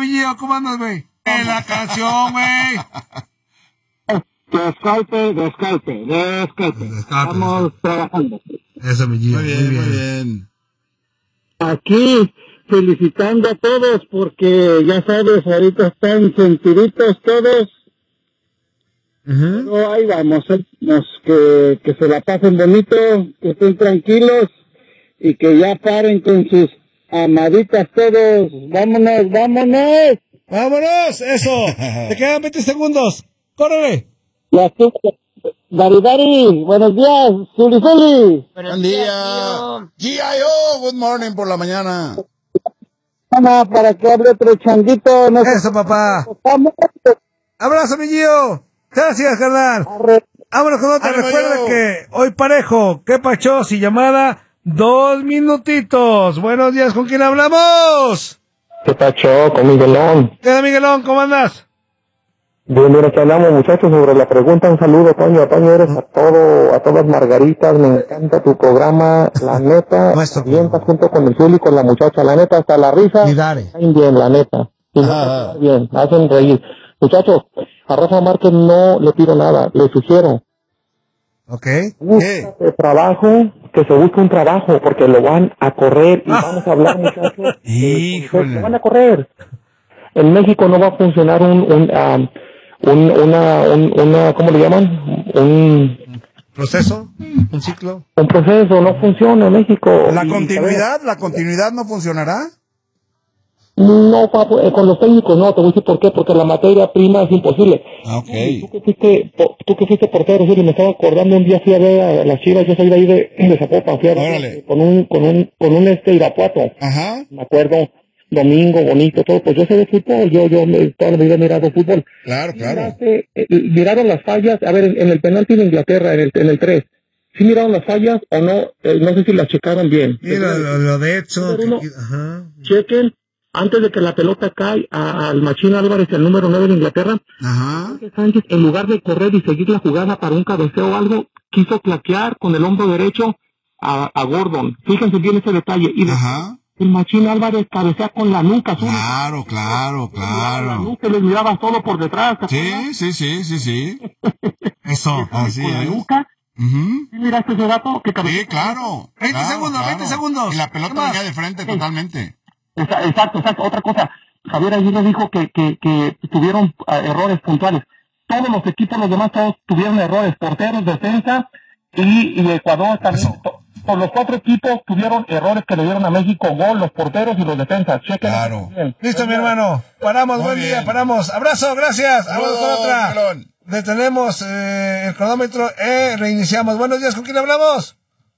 mi Gio? ¿Cómo andas, güey? En la canción, güey. Descalpe. Estamos trabajando. Eso, mi Gio. Muy bien. Aquí, felicitando a todos porque, ya sabes, ahorita están sentiditos todos. Pero ahí vamos, que se la pasen bonito, que estén tranquilos y que ya paren con sus amaditas todos. ¡Vámonos! ¡Eso! Te quedan 20 segundos. ¡Córrele! Dari, buenos días, Zuli. Buen día. GIO, good morning por la mañana. Para que hable otro changuito. Eso, papá. Abrazo, mi Gio. Gracias, carnal. Vámonos con otra. Recuerda que hoy parejo. ¿Qué pacho? Si llamada, 2 minutitos. Buenos días, ¿con quién hablamos? ¿Qué pacho? Con Miguelón. ¿Qué tal, Miguelón? ¿Cómo andas? Bien, mira, que hablamos, muchachos, sobre la pregunta. Un saludo, Toño. Toño, eres a todas margaritas. Me encanta tu programa. La neta, avientas junto con el Zuli, con la muchacha. La neta, hasta la risa. Y dale. Están bien, la neta. Y no, bien, hacen reír. Muchachos, a Rafa Márquez no le pido nada, le sugiero. Ok. Búscate trabajo, que se busque un trabajo, porque lo van a correr. Y vamos a hablar, muchachos. Híjole. Lo van a correr. En México no va a funcionar una, ¿cómo le llaman? ¿Proceso? ¿Un ciclo? Un proceso, no funciona en México. ¿La continuidad no funcionará? No, papo, con los técnicos no, te voy a decir por qué, porque la materia prima es imposible. Okay. Tú que fuiste portero, sí, me estaba acordando, un día fui a ver a las Chivas, yo soy de ahí de Zapopan, fui a ver con un Irapuato. Ajá. Me acuerdo, domingo, bonito, todo, pues yo sé de fútbol, yo toda la vida he mirado fútbol. Claro. Miraron las fallas, a ver, en el penalti de Inglaterra, en el 3, ¿sí miraron las fallas o no? No sé si las checaron bien. Mira, lo de hecho. Chequen. Antes de que la pelota cae al Machín Álvarez, el número 9 de Inglaterra, Sánchez, en lugar de correr y seguir la jugada para un cabeceo o algo, quiso claquear con el hombro derecho a Gordon. Fíjense bien ese detalle. Y el Machín Álvarez cabecea con la nuca. Claro. La nuca les miraba solo por detrás. Sí. Eso, así con la es. nuca. ¿Sí miraste ese dato? Sí, claro. 20 segundos. Y la pelota venía de frente totalmente. Exacto. Otra cosa, Javier Aguirre dijo que tuvieron errores puntuales. Todos los equipos, los demás, todos tuvieron errores. Porteros, defensa y Ecuador también. Por los 4 equipos tuvieron errores que le dieron a México gol, los porteros y los defensas. Chequen. Claro. Listo, mi hermano. Paramos, buen día, paramos. Abrazo, gracias. Vamos con otra. Detenemos el cronómetro, reiniciamos. Buenos días, ¿con quién hablamos?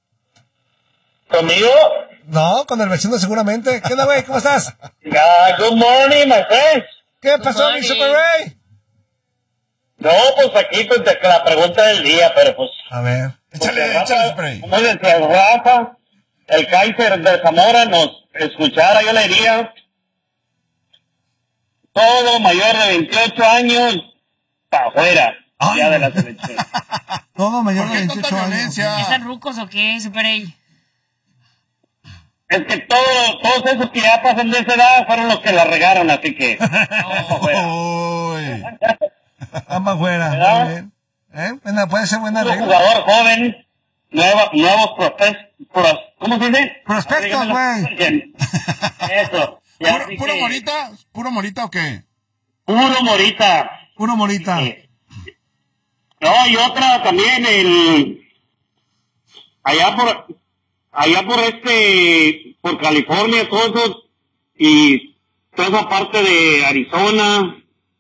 ¿Conmigo? No, con el vecino seguramente. ¿Qué onda, güey? ¿Cómo estás? Good morning, my friends. ¿Qué pasó, mi Super Ray? No, pues aquí pues la pregunta del día, pero pues... A ver. Échale spray. Como decía Rafa, el Kaiser de Zamora nos escuchara, yo le diría, todo mayor de 28 años, para afuera, ya de la selección. Todo mayor de 28 años. ¿Están rucos o qué, Super A? Es que todos esos que ya pasan de esa edad fueron los que la regaron, así que... Vamos afuera. Muy bien. Bueno, puede ser buena regla. Jugador joven, nuevos ¿cómo se dice? Prospectos, güey. Eso. ¿Puro Morita o qué? Puro Morita. Sí. No, y otra también, allá por California, todo eso, y toda esa parte de Arizona,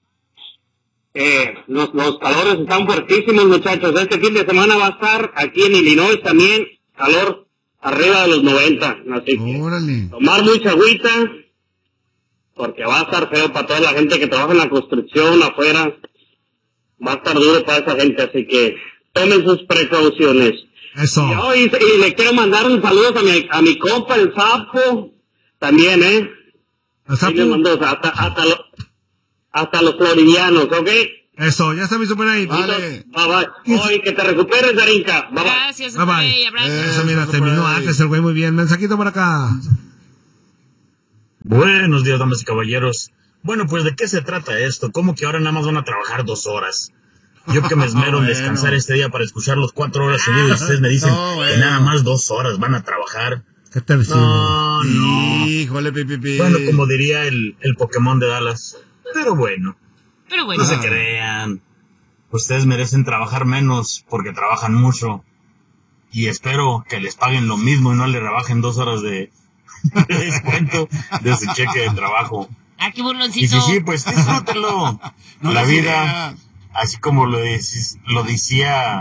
los calores están fuertísimos, muchachos. Este fin de semana va a estar aquí en Illinois también, calor arriba de los 90, así que tomar mucha agüita, porque va a estar feo para toda la gente que trabaja en la construcción afuera, va a estar duro para esa gente, así que tomen sus precauciones. Eso. Y le quiero mandar un saludo a mi compa, el Sapo, también, ¿El Sapo? Le mandó hasta los floridianos, ¿ok? Eso, ya está mi Super ahí. Vale. Bye. Oye, que te recuperes, Darinka. Bye. Gracias, Super A. Abrazo. Eso, mira, terminó antes el güey muy bien. Mensajito por acá. Buenos días, damas y caballeros. Bueno, pues, ¿de qué se trata esto? ¿Cómo que ahora nada más van a trabajar 2 horas? Yo que me esmero en descansar este día para escucharlos 4 horas seguidas, y ustedes me dicen que nada más 2 horas van a trabajar. ¿Qué tal? No. Híjole, pipipi. Bueno, como diría el Pokémon de Dallas. Pero bueno. No se crean. Ustedes merecen trabajar menos porque trabajan mucho. Y espero que les paguen lo mismo y no le rebajen 2 horas de descuento de su cheque de trabajo. ¡Ah, qué burloncito! Y sí, pues disfrútenlo. La vida, así como lo decía,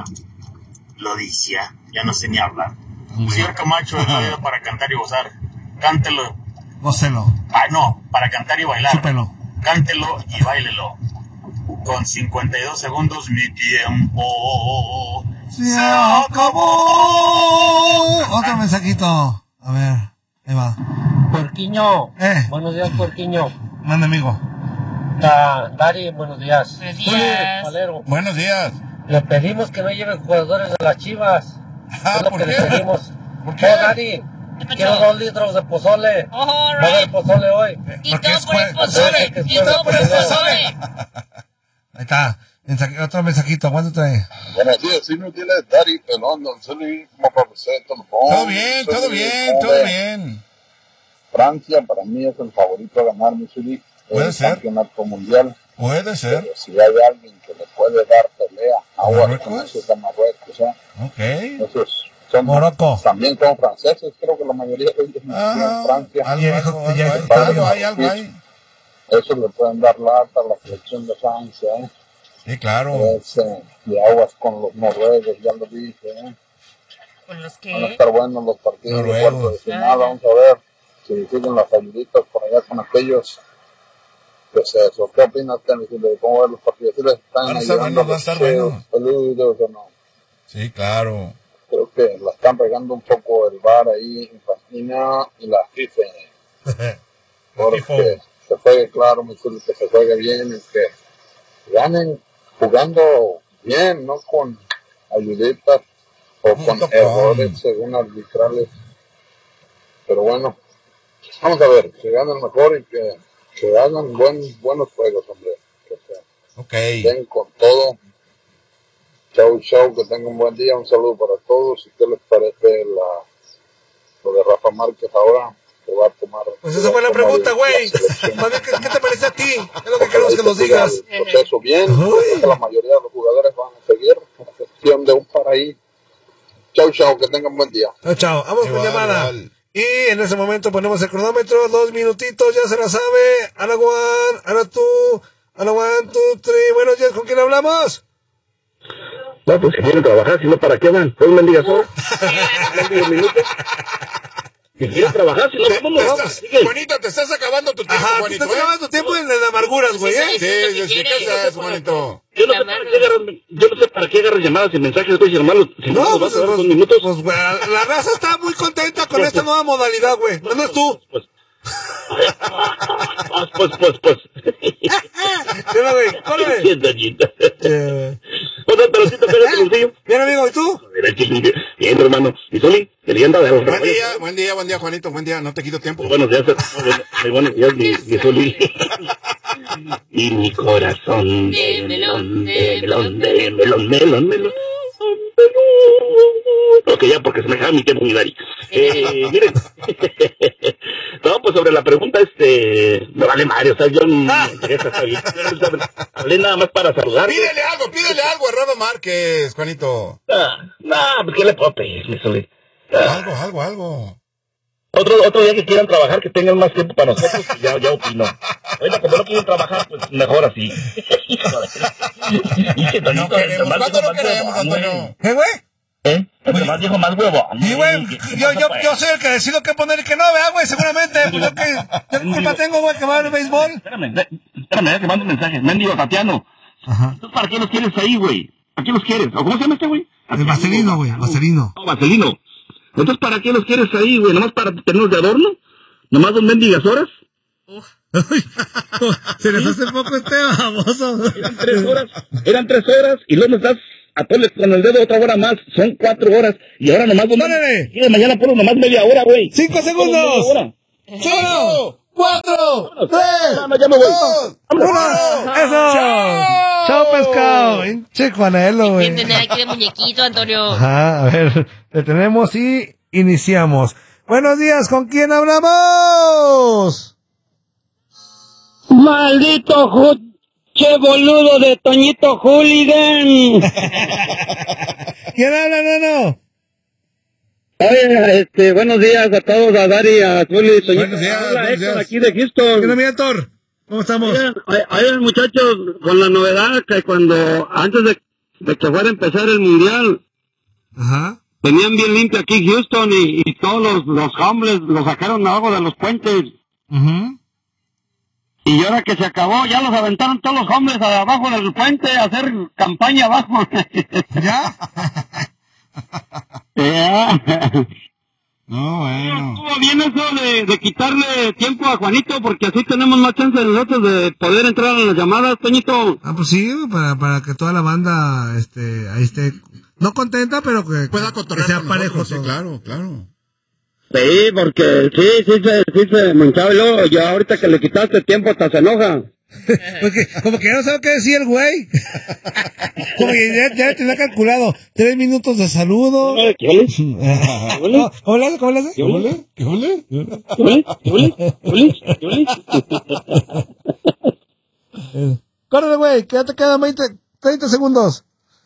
ya no sé ni hablar. El señor Camacho es la vida para cantar y gozar. Cántelo. Gócelo. No, para cantar y bailar. Chúpelo. Cántelo y báilelo. Con 52 segundos mi tiempo se acabó. Otro mensajito. A ver, ahí va. Puerquiño. Buenos días, Puerquiño. Manda, amigo. Dari, buenos días. Buenos días. Valero. Buenos días. Le pedimos que no lleven jugadores de las Chivas. Es lo ¿por que qué? le pedimos. ¿Por qué? Dari, quiero 2 litros de pozole. Oh, Va a haber pozole hoy. Y Porque todo es por el jue- pozole. porque es Y todo por el jueves. pozole. Ahí está. Otro mensajito. ¿Cuánto trae? Buenos días, si no tienes Dari Pelón, don Zuli, como para hacer teléfono. Todo bien, todo bien, todo bien. Francia para mí es el favorito a ganar, mi Zuli, Puede el ser. campeonato mundial. Puede ser. Pero si hay alguien que le puede dar pelea, ahora ¿Marruecos? con eso es de Marruecos, Ok. Esos son, Morocco. también son franceses, creo que la mayoría de ellos nacieron en Francia. Algo hay. Eso le pueden dar lata a la selección de Francia, Sí, claro. y aguas con los noruegos, ya lo dije, ¿Con los Van a qué? estar buenos los partidos de Noruegos. cuarto de final. Vamos a ver si siguen las ayuditas por allá con aquellos. Pues eso, ¿qué opinas, Tenis, de cómo ver los partidos? ¿Sí les están Van a estar ayudando buenos, va a estar los bueno. peludos o no? Sí, claro. Creo que la están regando un poco el VAR ahí en Fastina y la FIFA. Porque se juegue claro, mi chulo, que se juegue bien y que ganen jugando bien, no con ayuditas o con errores según arbitrales. Pero bueno, vamos a ver, que ganen mejor y que hagan buenos juegos, hombre. Que den con todo. Chau, que tengan un buen día, un saludo para todos. ¿Y qué les parece lo de Rafa Márquez ahora? Que va a tomar. Pues esa fue la pregunta, güey. ¿Qué te parece a ti? Es lo que queremos que nos digas. El proceso bien, creo que la mayoría de los jugadores van a seguir, a excepción de un par ahí. Chau, que tengan buen día. Chao. Vamos con llamada. Y en ese momento ponemos el cronómetro, 2 minutitos, ya se la sabe. A la one, a la two, a la 1, 2, 3. Buenos días, ¿con quién hablamos? No, pues si quieren trabajar, si no, ¿para qué van? ¿Dos mendigas horas? ¿Mendigos minutos? Si quieren trabajar, si no, vámonos. Juanito, te estás acabando tu tiempo, Ajá, Juanito. te estás acabando tu tiempo en las amarguras, güey, ¿eh? Sí, ¿qué haces, Juanito? Yo no sé para qué agarras llamadas y mensajes, güey, si nomás si no los vas a dar 2 minutos. Pues, güey, la raza está muy contenta con esta nueva modalidad, güey. ¿No es tú? Pues. Mira, güey, córrele. Bien, amigo, ¿y tú? Bien, hermano. ¿Y Soli? Buen día, Juanito, buen día. No te quito tiempo. Buenos días, mi Soli. Y mi corazón de melón. Ok, ya, porque se me acaba mi tiempo, mi Dari. Miren. No, pues sobre la pregunta, me vale madre, o sea, yo no me interesa, hablé nada más para saludar. Pídele algo a Rafa Márquez, Juanito. Pues ¿qué le puedo pedir, mi Soli? Algo. Otro día que quieran trabajar, que tengan más tiempo para nosotros, y ya opino. Oiga, como no quieren trabajar, pues mejor así. No queremos, ¿cuánto no queremos, Antonio? ¿Qué, güey? Porque más dijo más huevo. Sí, güey, yo soy el que decido qué poner y qué no, ¿verdad, güey? Seguramente, pues ¿qué culpa tengo, güey, que va al béisbol? Espérame, ya te mando un mensaje. Mendigo Tatiano. Ajá. ¿Tú para qué los quieres ahí, güey? ¿A qué los quieres? ¿O cómo se llama este, güey? El Vaselino, güey, Vaselino. No, Vaselino. Entonces, ¿para qué los quieres ahí, güey? ¿Nomás para tenerlos de adorno? ¿Nomás 2 mendigas horas? Se les hace poco baboso. Eran 3 horas y luego me estás atoles con el dedo otra hora más. Son 4 horas y ahora nomás... ¡Dale! Y de mañana pongo nomás media hora, güey. 5 segundos. 1, 4, 3, ya me voy. 2, 1. ¡Eso! ¡Chao, pescado! Che, Juanelo, güey. ¿Quién tener aquí de muñequito, Antonio? Ajá, a ver, detenemos y iniciamos. Buenos días, ¿con quién hablamos? Maldito che boludo de Toñito Hooligan. ¿Quién habla, no? Oye, buenos días a todos, a Dari, a Zuli, Toñito. Buenos días, Hola, buenos Héctor, días. aquí de Houston. ¿Qué tal, mi Héctor? ¿Cómo estamos? Oigan, muchachos, con la novedad que antes de que fuera a empezar el mundial, Ajá. tenían bien limpio aquí Houston y todos los hombres los sacaron abajo de los puentes. Uh-huh. Y ahora que se acabó, ya los aventaron todos los hombres abajo del puente a hacer campaña abajo. ¿Ya? No, bueno. Estuvo bien eso de quitarle tiempo a Juanito, porque así tenemos más chance de nosotros de poder entrar a las llamadas, Toñito. Ah, pues sí, para que toda la banda ahí esté, no contenta, pero que Pueda que cotorrear sea con parejo nosotros, sí, todo. claro. Sí, porque sí se manchaba y luego ya ahorita que le quitaste tiempo hasta se enoja. Porque, como que ya no sabe qué decir el güey. Como que ya tenía calculado 3 minutos de saludo. ¿Qué ole? ¿Cómo le hace? ¿Cómo le hace? ¿Qué ole? ¿Qué ole? Córrele, güey, que ya te quedan 30 segundos.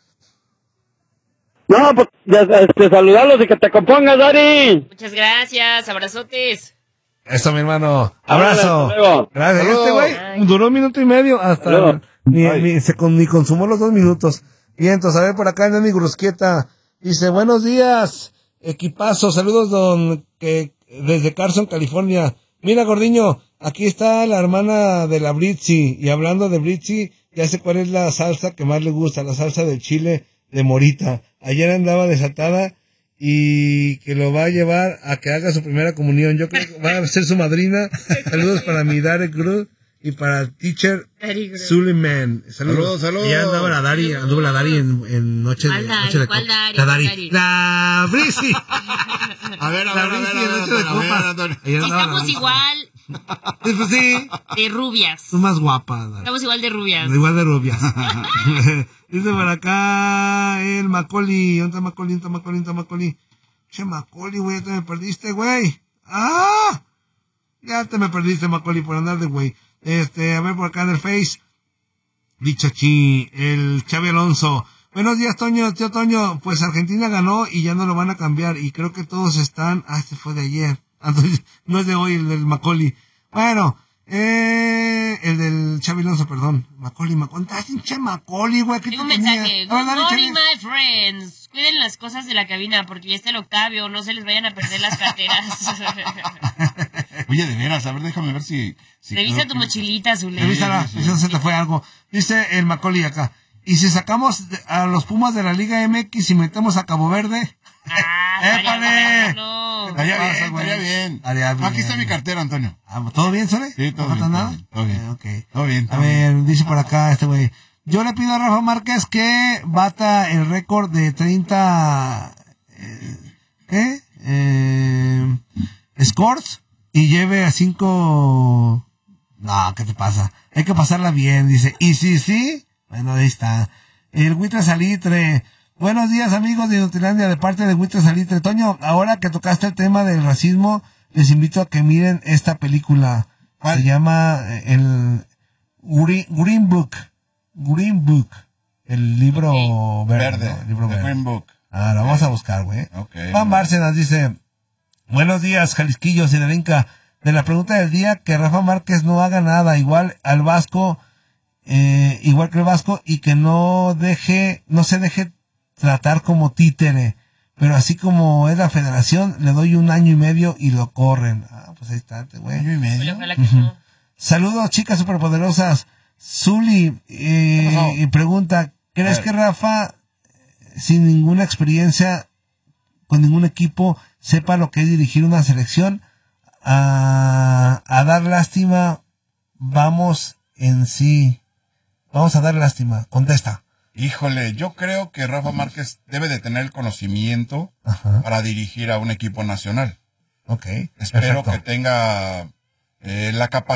No, pues saludarlos y que te compongas, Dari. Muchas gracias, abrazotes. Eso, mi hermano. Abrazo. Hasta luego. Gracias. Saludos. Este güey duró 1 minuto y medio hasta ni consumó los 2 minutos. Bien, entonces, a ver, por acá Nani Grusquieta dice, buenos días, equipazo, saludos desde Carson, California. Mira, Gordiño, aquí está la hermana de la Britzi, y hablando de Britzi, ya sé cuál es la salsa que más le gusta, la salsa de chile de morita. Ayer andaba desatada y que lo va a llevar a que haga su primera comunión. Yo creo que va a ser su madrina. Saludos para mi Derek Groot y para Teacher Suleiman. Saludos. Saludos. Y ya andaba anduvo la Dari en noche de ¿Cuál Dari? La Dari. La Brisi. A ver, La Brisi en noche de copas. Si estamos igual Pues sí. de rubias. Tú más guapa. Dari. Estamos igual de rubias. Igual de rubias. Dice por acá el Macaulay. ¿Dónde está Macaulay? Che, Macaulay, güey, ya te me perdiste, güey. ¡Ah! Ya te me perdiste, Macaulay, por andar de güey. A ver por acá en el Face. Dichachi, el Xavi Alonso. Buenos días, Toño, tío Toño. Pues Argentina ganó y ya no lo van a cambiar. Y creo que todos están... este fue de ayer. Entonces, no es de hoy el del Macaulay. Bueno, el del Xavi Alonso, perdón. Macaulay. Estás pinche Macaulay, güey. Tengo un mensaje. Good morning, my friends. Cuiden las cosas de la cabina porque ya está el Octavio. No se les vayan a perder las carteras. Oye, de veras, a ver, déjame ver si Revisa tu mochilita, Zule. Revísala, si no se te fue algo. Dice el Macaulay acá. Y si sacamos a los Pumas de la Liga MX y metemos a Cabo Verde... ¡Épale! Estaría bien. Aquí está mi cartera, Antonio. ¿Todo bien, Sole? Sí, todo ¿No falta bien, nada? todo bien. Okay. Todo bien. A ver, dice por acá este güey. Yo le pido a Rafa Márquez que bata el récord de 30... scores y lleve a 5... No, ¿qué te pasa? Hay que pasarla bien, dice. Y sí. Bueno, ahí está. El Huitre Salitre. Buenos días, amigos de Nutilandia, de parte de Huitre Salitre. Toño, ahora que tocaste el tema del racismo, les invito a que miren esta película. ¿Cuál? Se llama el Green Book. El libro verde. ¿No? El libro verde. Green Book. La vamos a buscar, güey. Okay. Juan Bárcenas dice, buenos días, Jalisquillos y de Inca. De la pregunta del día, que Rafa Márquez no haga nada, igual que el Vasco, y que no se deje tratar como títere, pero así como es la federación, le doy 1 año y medio y lo corren. Pues ahí está, güey. 1 año y medio. No. Saludos, chicas superpoderosas. Zuli, y pregunta, ¿crees que Rafa, sin ninguna experiencia, con ningún equipo, sepa lo que es dirigir una selección? A dar lástima, vamos a dar lástima. Contesta. Híjole, yo creo que Rafa Márquez debe de tener el conocimiento para dirigir a un equipo nacional. Ok. Espero que tenga la capacidad